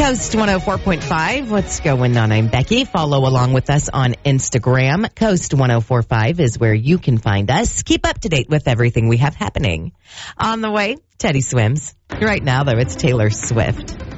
Coast 104.5. What's going on? I'm Becky. Follow along with us on Instagram. Coast 104.5 is where you can find us. Keep up to date with everything we have happening. On the way, Teddy Swims. Right now, though, it's Taylor Swift.